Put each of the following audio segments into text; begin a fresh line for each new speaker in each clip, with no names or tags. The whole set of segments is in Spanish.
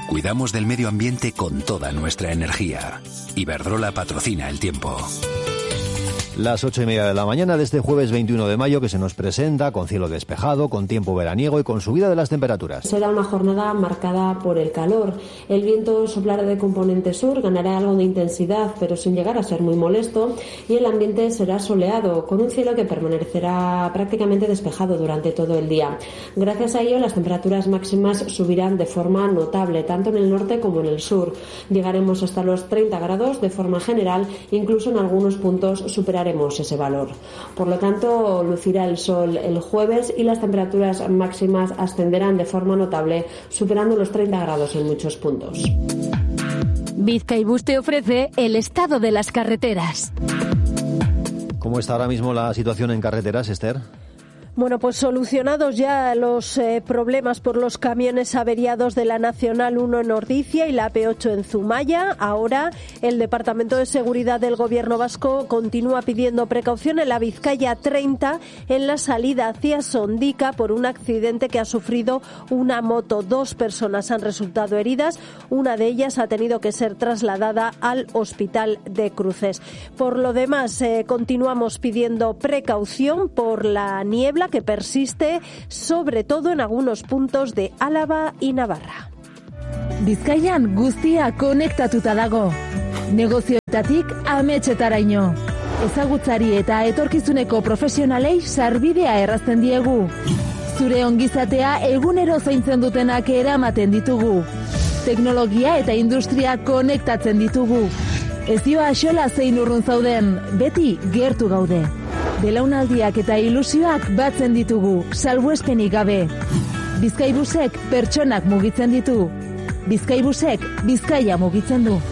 Cuidamos del medio ambiente con toda nuestra energía. Iberdrola patrocina el tiempo.
Las 8:30 de la mañana de este jueves 21 de mayo que se nos presenta con cielo despejado, con tiempo veraniego y con subida de las temperaturas.
Será una jornada marcada por el calor. El viento soplará de componente sur, ganará algo de intensidad, pero sin llegar a ser muy molesto, y el ambiente será soleado, con un cielo que permanecerá prácticamente despejado durante todo el día. Gracias a ello, las temperaturas máximas subirán de forma notable, tanto en el norte como en el sur. Llegaremos hasta los 30 grados de forma general, incluso en algunos puntos superaremos ese valor. Por lo tanto, lucirá el sol el jueves y las temperaturas máximas ascenderán de forma notable, superando los 30 grados en muchos puntos.
Bizkaibus te ofrece el estado de las carreteras.
¿Cómo está ahora mismo la situación en carreteras, Esther?
Bueno, pues solucionados ya los problemas por los camiones averiados de la Nacional 1 en Ordizia y la AP8 en Zumaya. Ahora el Departamento de Seguridad del Gobierno vasco continúa pidiendo precaución en la Vizcaya 30 en la salida hacia Sondica por un accidente que ha sufrido una moto. 2 personas han resultado heridas. Una de ellas ha tenido que ser trasladada al Hospital de Cruces. Por lo demás, continuamos pidiendo precaución por la niebla que persiste, sobre todo en algunos puntos de Álava y Navarra.
Bizkaian guztia konektatuta dago. Negozioetatik ametsetaraino. Ezagutzari eta etorkizuneko profesionalei sarbidea errazten diegu. Zure ongizatea egunero zaintzen dutenak eramaten ditugu. Teknologia eta industria konektatzen ditugu. Ez dio axola zein urrun zauden, beti gertu gaude. Belaunaldiak eta ilusioak batzen ditugu, salbuespenik gabe. Bizkaibusek pertsonak mugitzen ditu. Bizkaibusek Bizkaia mugitzen du.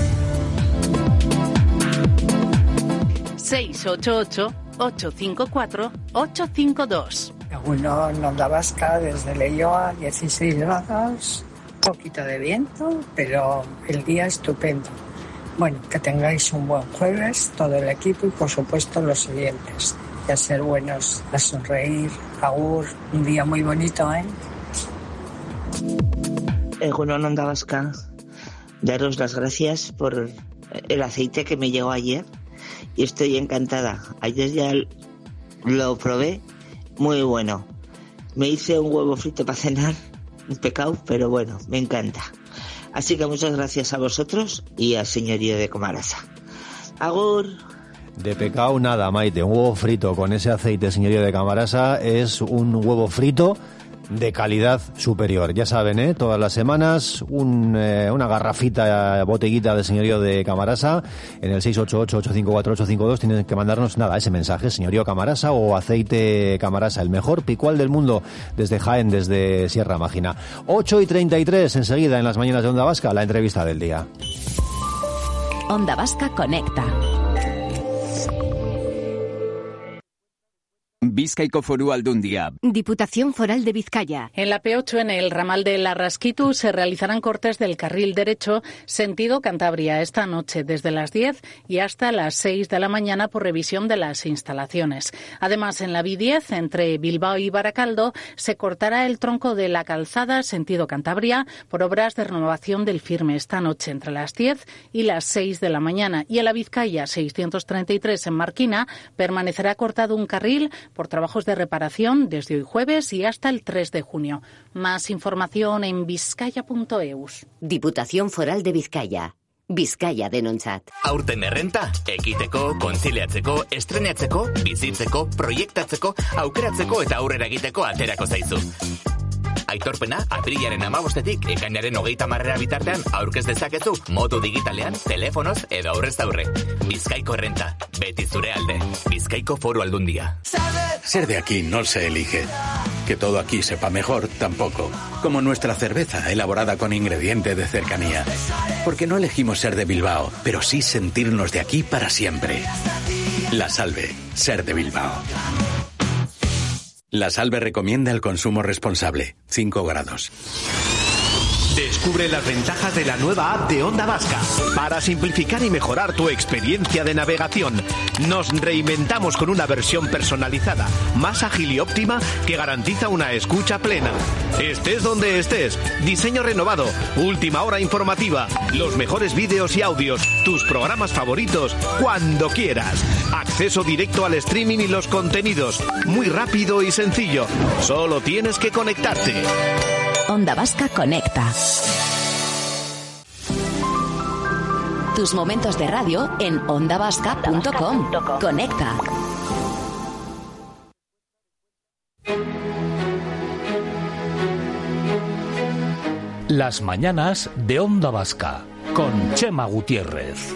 688-854-852.
Egunon, Onda Vasca, desde Leioa, 16 grados, poquito de viento, pero el día estupendo. Bueno, que tengáis un buen jueves, todo el equipo y por supuesto los oyentes. Y a ser buenos, a sonreír, agur, un día muy bonito, ¿eh?
Egunon, Onda Vasca, daros las gracias por el aceite que me llegó ayer y estoy encantada. Ayer ya lo probé, muy bueno. Me hice un huevo frito para cenar, un pecado, pero bueno, me encanta. Así que muchas gracias a vosotros y al señorío de Camarasa. Agur.
De pecado nada, Maite. Un huevo frito con ese aceite, señorío de Camarasa, es un huevo frito de calidad superior. Ya saben, todas las semanas una garrafita, botellita de señorío de Camarasa en el 688-854-852. Tienen que mandarnos ese mensaje, señorío Camarasa o aceite Camarasa, el mejor picual del mundo, desde Jaén, desde Sierra Mágina. 8:33, enseguida en las mañanas de Onda Vasca, la entrevista del día.
Onda Vasca Conecta.
Bizkaiko Foru Aldundia.
Diputación Foral de Vizcaya.
En la P8, en el ramal de Larraskitu, se realizarán cortes del carril derecho sentido Cantabria esta noche desde las 10 y hasta las 6 de la mañana por revisión de las instalaciones. Además, en la B10, entre Bilbao y Baracaldo, se cortará el tronco de la calzada sentido Cantabria por obras de renovación del firme esta noche entre las 10 y las 6 de la mañana. Y en la Vizcaya 633 en Marquina permanecerá cortado un carril por trabajos de reparación desde hoy jueves y hasta el 3 de junio. Más información en bizkaia.eus.
Diputación Foral de Bizkaia. Bizkaia denontzat.
Aurten errenta, ekiteko, kontziliatzeko, estrenatzeko, bizitzeko, proiektatzeko, aukeratzeko eta aurrera egiteko aterako zaizu. Aitorpena, apirilaren 15-tik ekainaren 30 bitartean aurkez dezakezu modu digitalean, telefonoz edo aurrez aurre. Bizkaiko errenta, beti zure alde. Bizkaiko Foru Aldundia.
Ser de aquí no se elige. Que todo aquí sepa mejor, tampoco. Como nuestra cerveza, elaborada con ingrediente de cercanía. Porque no elegimos ser de Bilbao, pero sí sentirnos de aquí para siempre. La Salve, ser de Bilbao. La Salve recomienda el consumo responsable. 5 grados.
Descubre las ventajas de la nueva app de Onda Vasca para simplificar y mejorar tu experiencia de navegación. Nos reinventamos con una versión personalizada, más ágil y óptima que garantiza una escucha plena. Estés donde estés, diseño renovado, última hora informativa, los mejores vídeos y audios, tus programas favoritos, cuando quieras. Acceso directo al streaming y los contenidos, muy rápido y sencillo. Solo tienes que conectarte.
Onda Vasca Conecta. Tus momentos de radio en ondavasca.com. Conecta.
Las mañanas de Onda Vasca con Chema Gutiérrez.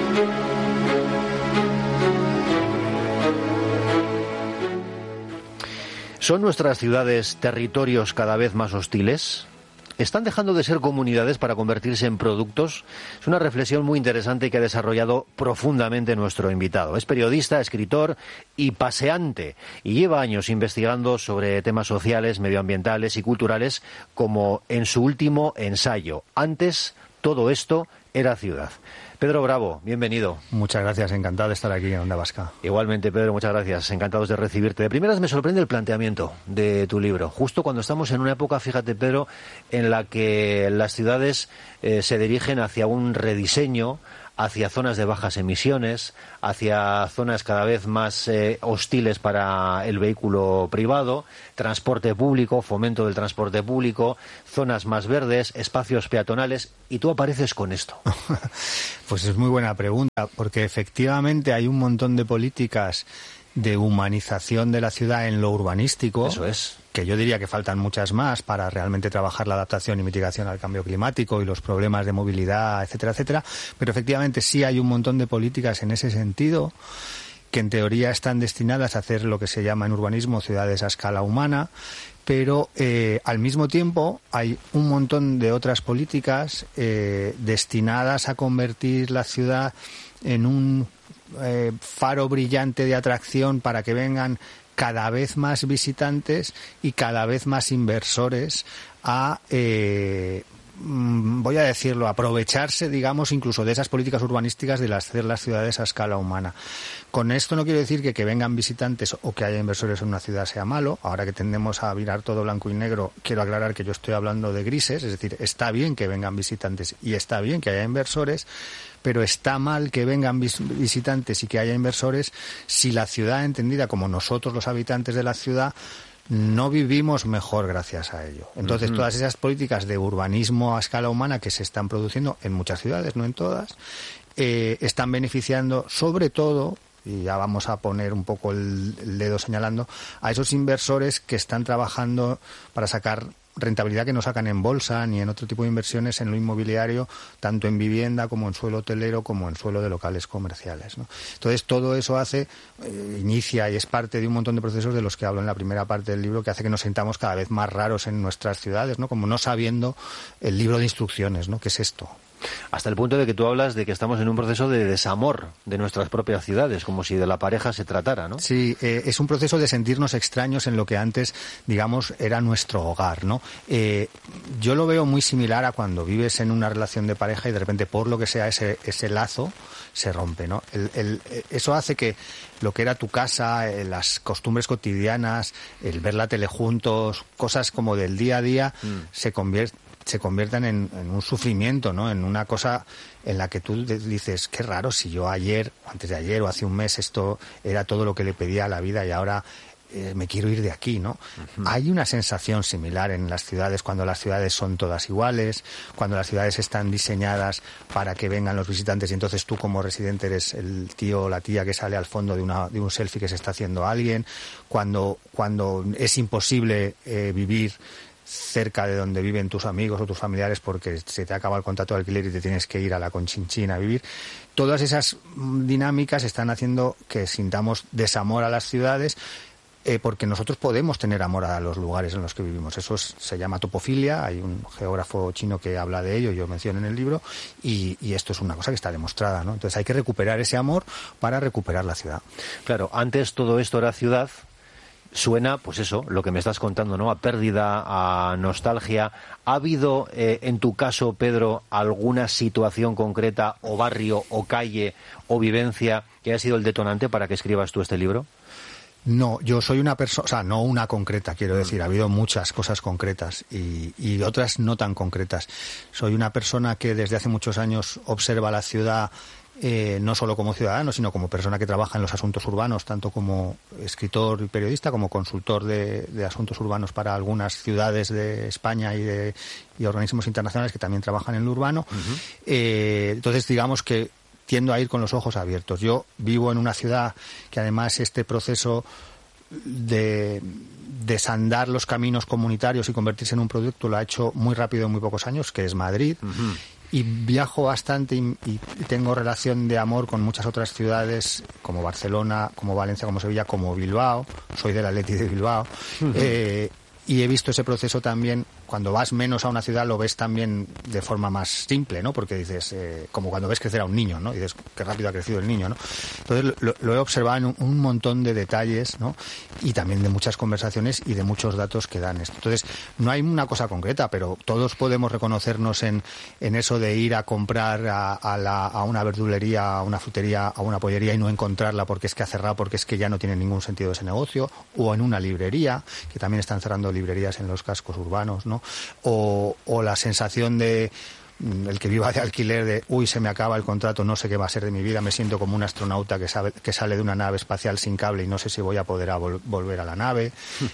¿Son nuestras ciudades territorios cada vez más hostiles? ¿Están dejando de ser comunidades para convertirse en productos? Es una reflexión muy interesante que ha desarrollado profundamente nuestro invitado. Es periodista, escritor y paseante, y lleva años investigando sobre temas sociales, medioambientales y culturales, como en su último ensayo. Antes, todo esto era ciudad. Pedro Bravo, bienvenido.
Muchas gracias, encantado de estar aquí en Onda Vasca.
Igualmente, Pedro, muchas gracias, encantados de recibirte. De primeras me sorprende el planteamiento de tu libro, justo cuando estamos en una época, fíjate, Pedro, en la que las ciudades se dirigen hacia un rediseño, hacia zonas de bajas emisiones, hacia zonas cada vez más hostiles para el vehículo privado, transporte público, fomento del transporte público, zonas más verdes, espacios peatonales, y tú apareces con esto.
Pues es muy buena pregunta, porque efectivamente hay un montón de políticas de humanización de la ciudad en lo urbanístico.
Eso es.
Que yo diría que faltan muchas más para realmente trabajar la adaptación y mitigación al cambio climático y los problemas de movilidad, etcétera, etcétera. Pero efectivamente sí hay un montón de políticas en ese sentido que en teoría están destinadas a hacer lo que se llama en urbanismo ciudades a escala humana, pero al mismo tiempo hay un montón de otras políticas destinadas a convertir la ciudad en un faro brillante de atracción para que vengan cada vez más visitantes y cada vez más inversores a, voy a decirlo, aprovecharse, digamos, incluso de esas políticas urbanísticas de hacer las ciudades a escala humana. Con esto no quiero decir que vengan visitantes o que haya inversores en una ciudad sea malo. Ahora que tendemos a mirar todo blanco y negro, quiero aclarar que yo estoy hablando de grises, es decir, está bien que vengan visitantes y está bien que haya inversores, pero está mal que vengan visitantes y que haya inversores si la ciudad, entendida como nosotros los habitantes de la ciudad, no vivimos mejor gracias a ello. Entonces, todas esas políticas de urbanismo a escala humana que se están produciendo en muchas ciudades, no en todas, están beneficiando sobre todo, y ya vamos a poner un poco el dedo señalando, a esos inversores que están trabajando para sacar rentabilidad que no sacan en bolsa ni en otro tipo de inversiones en lo inmobiliario, tanto en vivienda como en suelo hotelero como en suelo de locales comerciales, ¿no? Entonces todo eso inicia y es parte de un montón de procesos de los que hablo en la primera parte del libro, que hace que nos sintamos cada vez más raros en nuestras ciudades, ¿no? Como no sabiendo el libro de instrucciones, ¿no? ¿Qué es esto?
Hasta el punto de que tú hablas de que estamos en un proceso de desamor de nuestras propias ciudades, como si de la pareja se tratara, ¿no?
Sí, es un proceso de sentirnos extraños en lo que antes, digamos, era nuestro hogar, ¿no? Yo lo veo muy similar a cuando vives en una relación de pareja y de repente, por lo que sea, ese lazo se rompe, ¿no? Eso hace que lo que era tu casa, las costumbres cotidianas, el ver la tele juntos, cosas como del día a día, se conviertan en un sufrimiento, ¿no? En una cosa en la que tú dices, qué raro, si yo ayer, o antes de ayer, o hace un mes, esto era todo lo que le pedía a la vida y ahora me quiero ir de aquí, ¿no? Hay una sensación similar en las ciudades, cuando las ciudades son todas iguales, cuando las ciudades están diseñadas para que vengan los visitantes y entonces tú como residente eres el tío o la tía que sale al fondo de un selfie que se está haciendo alguien, cuando es imposible vivir cerca de donde viven tus amigos o tus familiares porque se te acaba el contrato de alquiler y te tienes que ir a la Conchinchina a vivir. Todas esas dinámicas están haciendo que sintamos desamor a las ciudades, porque nosotros podemos tener amor a los lugares en los que vivimos. Eso se llama topofilia, hay un geógrafo chino que habla de ello, yo menciono en el libro, y esto es una cosa que está demostrada, ¿no? Entonces hay que recuperar ese amor para recuperar la ciudad.
Claro, antes todo esto era ciudad, suena, pues eso, lo que me estás contando, ¿no? A pérdida, a nostalgia. ¿Ha habido, en tu caso, Pedro, alguna situación concreta, o barrio, o calle, o vivencia, que haya sido el detonante para que escribas tú este libro?
No, yo soy una persona, o sea, no una concreta, quiero decir, ha habido muchas cosas concretas y otras no tan concretas. Soy una persona que desde hace muchos años observa la ciudad, no solo como ciudadano, sino como persona que trabaja en los asuntos urbanos, tanto como escritor y periodista, como consultor de asuntos urbanos para algunas ciudades de España y organismos internacionales que también trabajan en lo urbano. Entonces, digamos que tiendo a ir con los ojos abiertos. Yo vivo en una ciudad que además este proceso de desandar los caminos comunitarios y convertirse en un producto lo ha hecho muy rápido en muy pocos años, que es Madrid. Y viajo bastante y tengo relación de amor con muchas otras ciudades como Barcelona, como Valencia, como Sevilla, como Bilbao. Soy del Atleti de Bilbao. Y he visto ese proceso también. Cuando vas menos a una ciudad lo ves también de forma más simple, ¿no? Porque dices, como cuando ves crecer a un niño, ¿no? Y dices, qué rápido ha crecido el niño, ¿no? Entonces lo he observado en un montón de detalles, ¿no? Y también de muchas conversaciones y de muchos datos que dan esto. Entonces, no hay una cosa concreta, pero todos podemos reconocernos en eso de ir a comprar a una verdulería, a una frutería, a una pollería y no encontrarla porque es que ha cerrado, porque es que ya no tiene ningún sentido ese negocio, o en una librería, que también están cerrando librerías en los cascos urbanos, ¿no? O la sensación de el que viva de alquiler de se me acaba el contrato, no sé qué va a ser de mi vida, me siento como un astronauta que sale de una nave espacial sin cable y no sé si voy a poder volver a la nave.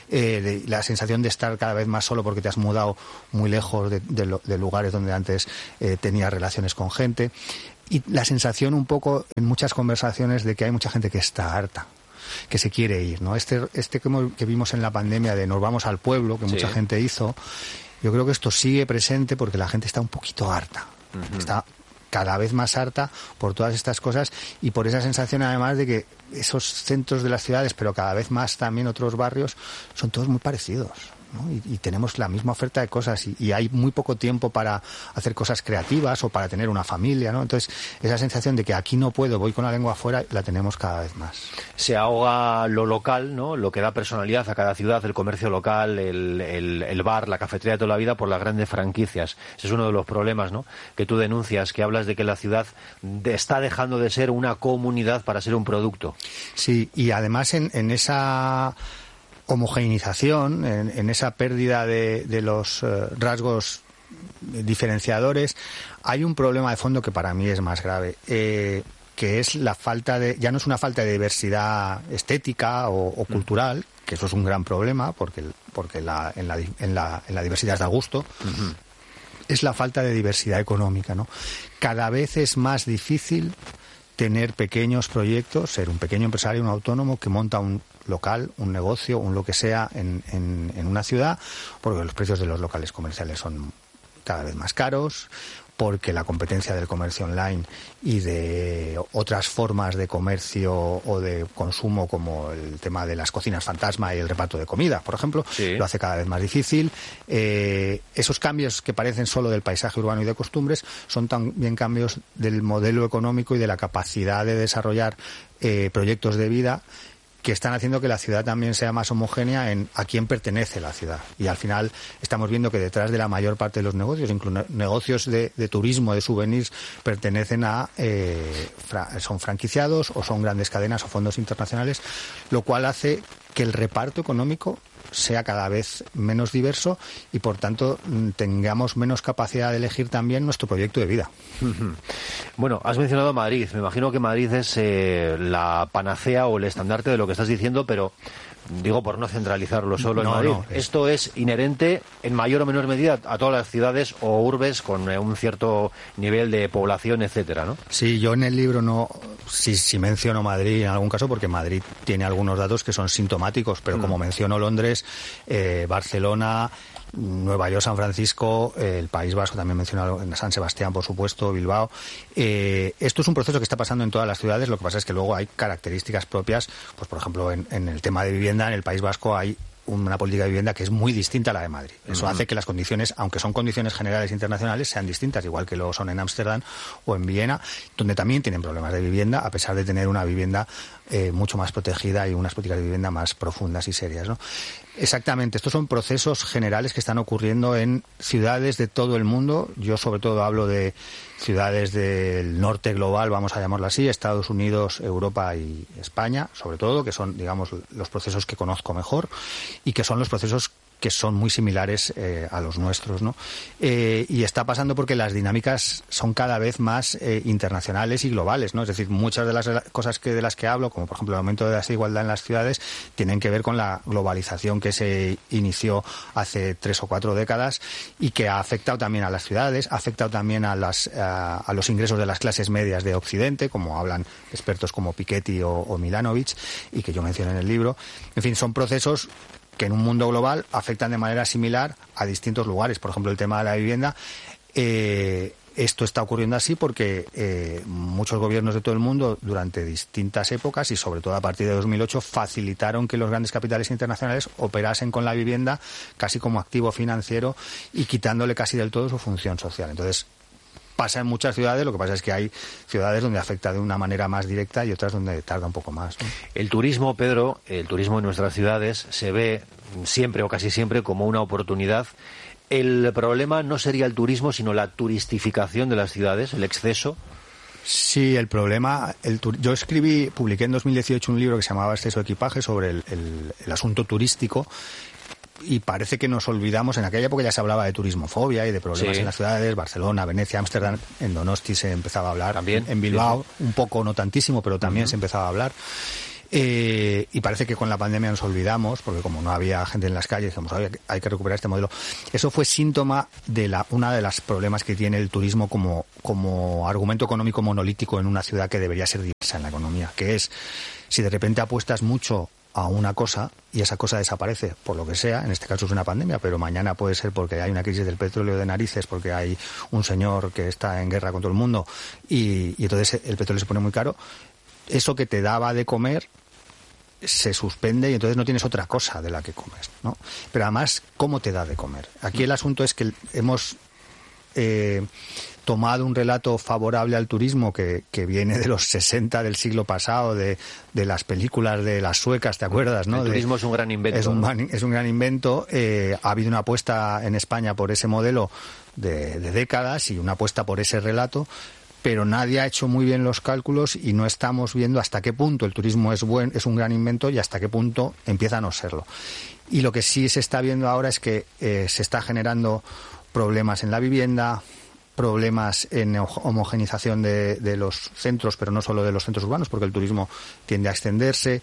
La sensación de estar cada vez más solo porque te has mudado muy lejos de lugares donde antes tenías relaciones con gente, y la sensación un poco en muchas conversaciones de que hay mucha gente que está harta, que se quiere ir, ¿no? Que vimos en la pandemia de nos vamos al pueblo, que mucha gente hizo. Yo creo que esto sigue presente porque la gente está un poquito harta. Está cada vez más harta por todas estas cosas y por esa sensación además de que esos centros de las ciudades, pero cada vez más también otros barrios, son todos muy parecidos, ¿no? Y tenemos la misma oferta de cosas y hay muy poco tiempo para hacer cosas creativas o para tener una familia, ¿no? Entonces, esa sensación de que aquí no puedo, voy con la lengua afuera, la tenemos cada vez más.
Se ahoga lo local, ¿no? Lo que da personalidad a cada ciudad, el comercio local, el bar, la cafetería de toda la vida, por las grandes franquicias. Ese es uno de los problemas, ¿no? Que tú denuncias, que hablas de que la ciudad está dejando de ser una comunidad para ser un producto.
Sí, y además en esa homogeneización, en esa pérdida de los rasgos diferenciadores, hay un problema de fondo que para mí es más grave, que es la falta ya no es una falta de diversidad estética o cultural, que eso es un gran problema, porque en la diversidad da gusto, es la falta de diversidad económica, ¿no? Cada vez es más difícil tener pequeños proyectos, ser un pequeño empresario, un autónomo que monta un local, un negocio, un lo que sea en una ciudad, porque los precios de los locales comerciales son cada vez más caros, porque la competencia del comercio online y de otras formas de comercio o de consumo, como el tema de las cocinas fantasma y el reparto de comida, por ejemplo, lo hace cada vez más difícil. Esos cambios que parecen solo del paisaje urbano y de costumbres son también cambios del modelo económico y de la capacidad de desarrollar proyectos de vida, que están haciendo que la ciudad también sea más homogénea en a quién pertenece la ciudad. Y al final estamos viendo que detrás de la mayor parte de los negocios, incluso negocios de turismo, de souvenirs, pertenecen son franquiciados o son grandes cadenas o fondos internacionales, lo cual hace que el reparto económico sea cada vez menos diverso y, por tanto, tengamos menos capacidad de elegir también nuestro proyecto de vida.
Bueno, has mencionado Madrid. Me imagino que Madrid es la panacea o el estandarte de lo que estás diciendo, pero digo por no centralizarlo solo en Madrid. Esto es inherente en mayor o menor medida a todas las ciudades o urbes con un cierto nivel de población, etcétera, ¿no?
Sí, yo en el libro sí menciono Madrid en algún caso, porque Madrid tiene algunos datos que son sintomáticos, pero como menciono Londres, Barcelona, Nueva York, San Francisco, el País Vasco, también mencionado en San Sebastián, por supuesto, Bilbao. Esto es un proceso que está pasando en todas las ciudades. Lo que pasa es que luego hay características propias, pues por ejemplo en el tema de vivienda, en el País Vasco hay una política de vivienda que es muy distinta a la de Madrid. Eso hace que las condiciones, aunque son condiciones generales internacionales, sean distintas, igual que lo son en Ámsterdam o en Viena, donde también tienen problemas de vivienda, a pesar de tener una vivienda mucho más protegida y unas políticas de vivienda más profundas y serias, ¿no? Exactamente, estos son procesos generales que están ocurriendo en ciudades de todo el mundo. Yo sobre todo hablo de ciudades del norte global, vamos a llamarlo así, Estados Unidos, Europa y España, sobre todo, que son, digamos, los procesos que conozco mejor y que son los procesos que son muy similares a los nuestros, ¿no? Y está pasando porque las dinámicas son cada vez más internacionales y globales, ¿no? Es decir, muchas de las cosas de las que hablo, como por ejemplo el aumento de la desigualdad en las ciudades, tienen que ver con la globalización que se inició hace 3 o 4 décadas y que ha afectado también a las ciudades, ha afectado también a los ingresos de las clases medias de Occidente, como hablan expertos como Piketty o Milanovic, y que yo mencioné en el libro. En fin, son procesos que en un mundo global afectan de manera similar a distintos lugares. Por ejemplo, el tema de la vivienda. Esto está ocurriendo así porque muchos gobiernos de todo el mundo durante distintas épocas y sobre todo a partir de 2008 facilitaron que los grandes capitales internacionales operasen con la vivienda casi como activo financiero y quitándole casi del todo su función social. Entonces, pasa en muchas ciudades, lo que pasa es que hay ciudades donde afecta de una manera más directa y otras donde tarda un poco más, ¿no?
El turismo, Pedro, el turismo en nuestras ciudades se ve siempre o casi siempre como una oportunidad. El problema no sería el turismo, sino la turistificación de las ciudades, el exceso.
Sí, el problema... Yo publiqué en 2018 un libro que se llamaba Exceso de equipaje sobre el asunto turístico. Y parece que nos olvidamos, en aquella época ya se hablaba de turismofobia y de problemas en las ciudades, Barcelona, Venecia, Ámsterdam, en Donosti se empezaba a hablar, también en Bilbao, un poco, no tantísimo, pero también se empezaba a hablar. Y parece que con la pandemia nos olvidamos, porque como no había gente en las calles, dijimos, hay que recuperar este modelo. Eso fue síntoma de una de las problemas que tiene el turismo como argumento económico monolítico en una ciudad que debería ser diversa en la economía, que es, si de repente apuestas mucho a una cosa y esa cosa desaparece por lo que sea, en este caso es una pandemia, pero mañana puede ser porque hay una crisis del petróleo de narices, porque hay un señor que está en guerra con todo el mundo y entonces el petróleo se pone muy caro. Eso que te daba de comer se suspende y entonces no tienes otra cosa de la que comes, ¿no? Pero además, ¿cómo te da de comer? Aquí el asunto es que hemos tomado un relato favorable al turismo que viene de los 60 del siglo pasado, de las películas de las suecas, ¿te acuerdas? ¿No?
El turismo es un gran invento.
Es un gran invento. Ha habido una apuesta en España por ese modelo de décadas y una apuesta por ese relato, pero nadie ha hecho muy bien los cálculos y no estamos viendo hasta qué punto el turismo es un gran invento y hasta qué punto empieza a no serlo. Y lo que sí se está viendo ahora es que se está generando problemas en la vivienda, problemas en homogenización de los centros, pero no solo de los centros urbanos, porque el turismo tiende a extenderse,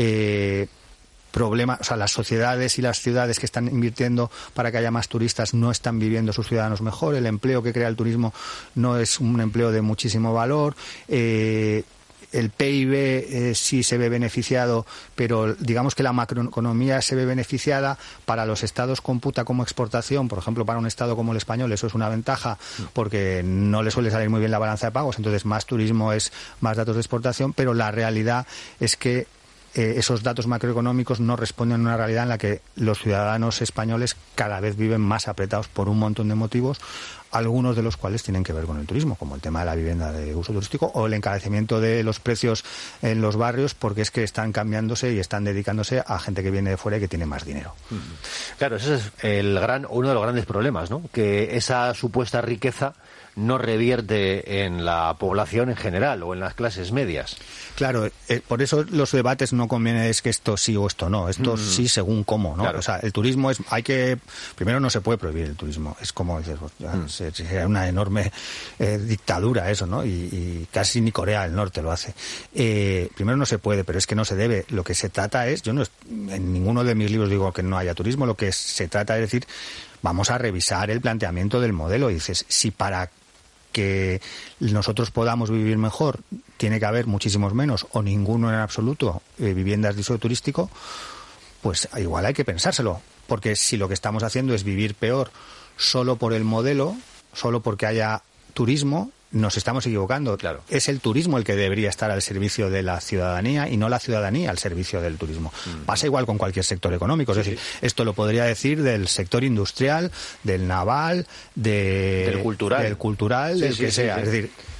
las sociedades y las ciudades que están invirtiendo para que haya más turistas no están viviendo sus ciudadanos mejor, el empleo que crea el turismo no es un empleo de muchísimo valor, el PIB sí se ve beneficiado, pero digamos que la macroeconomía se ve beneficiada. Para los estados computa como exportación, por ejemplo, para un estado como el español eso es una ventaja porque no le suele salir muy bien la balanza de pagos, entonces más turismo es más datos de exportación, pero la realidad es que esos datos macroeconómicos no responden a una realidad en la que los ciudadanos españoles cada vez viven más apretados por un montón de motivos, algunos de los cuales tienen que ver con el turismo, como el tema de la vivienda de uso turístico o el encarecimiento de los precios en los barrios, porque es que están cambiándose y están dedicándose a gente que viene de fuera y que tiene más dinero.
Claro, ese es uno de los grandes problemas, ¿no? Que esa supuesta riqueza no revierte en la población en general o en las clases medias.
Claro, por eso los debates no conviene es que esto sí o esto no, esto sí según cómo, ¿no? Claro. O sea, el turismo primero no se puede prohibir el turismo, es como dices, sería una enorme dictadura eso, ¿no? Y casi ni Corea del Norte lo hace. Primero no se puede, pero es que no se debe. Lo que se trata en ninguno de mis libros digo que no haya turismo, lo que se trata es decir, vamos a revisar el planteamiento del modelo. Y dices, si para que nosotros podamos vivir mejor tiene que haber muchísimos menos o ninguno en absoluto viviendas de uso turístico, pues igual hay que pensárselo, porque si lo que estamos haciendo es vivir peor solo por el modelo, solo porque haya turismo, nos estamos equivocando.
Claro.
Es el turismo el que debería estar al servicio de la ciudadanía y no la ciudadanía al servicio del turismo. Pasa igual con cualquier sector económico. Es decir, esto lo podría decir del sector industrial, del naval, del cultural, del que sea. Es decir,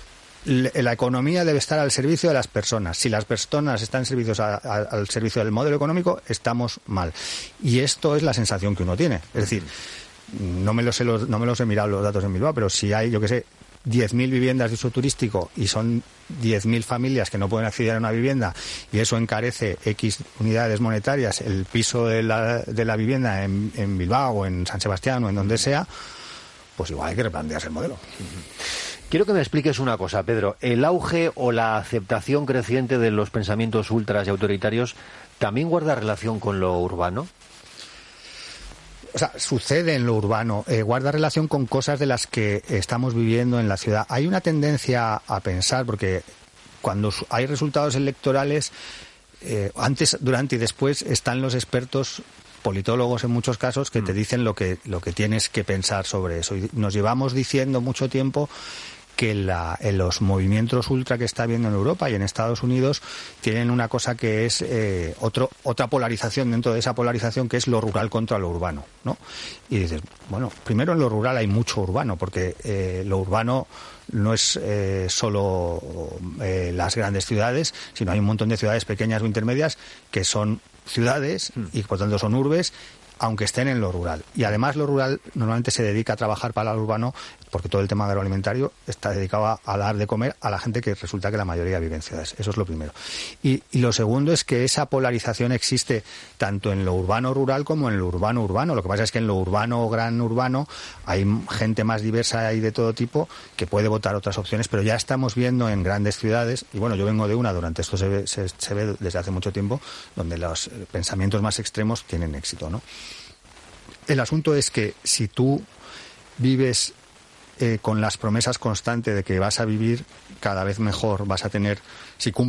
la economía debe estar al servicio de las personas. Si las personas están al servicio del modelo económico, estamos mal. Y esto es la sensación que uno tiene. Es decir, no me los he mirado los datos en Bilbao, pero si hay, 10.000 viviendas de uso turístico y son 10.000 familias que no pueden acceder a una vivienda y eso encarece X unidades monetarias, el piso de la vivienda en Bilbao o en San Sebastián o en donde sea, pues igual hay que replantearse el modelo.
Quiero que me expliques una cosa, Pedro. ¿El auge o la aceptación creciente de los pensamientos ultras y autoritarios también guarda relación con lo urbano?
O sea, sucede en lo urbano, guarda relación con cosas de las que estamos viviendo en la ciudad. Hay una tendencia a pensar, porque cuando hay resultados electorales, antes, durante y después están los expertos, politólogos en muchos casos, que te dicen lo que tienes que pensar sobre eso. Y nos llevamos diciendo mucho tiempo que en los movimientos ultra que está habiendo en Europa y en Estados Unidos tienen una cosa que es otra polarización dentro de esa polarización, que es lo rural contra lo urbano, ¿no? Y dices, bueno, primero en lo rural hay mucho urbano, porque lo urbano no es solo las grandes ciudades, sino hay un montón de ciudades pequeñas o intermedias que son ciudades y por tanto son urbes, aunque estén en lo rural. Y además lo rural normalmente se dedica a trabajar para lo urbano, porque todo el tema agroalimentario está dedicado a dar de comer a la gente que resulta que la mayoría vive en ciudades. Eso es lo primero. Y lo segundo es que esa polarización existe tanto en lo urbano-rural como en lo urbano-urbano. Lo que pasa es que en lo urbano-gran urbano hay gente más diversa y de todo tipo que puede votar otras opciones, pero ya estamos viendo en grandes ciudades, y bueno, yo vengo de una, durante esto se ve desde hace mucho tiempo, donde los pensamientos más extremos tienen éxito, ¿no? El asunto es que si tú vives con las promesas constantes de que vas a vivir cada vez mejor, vas a tener, si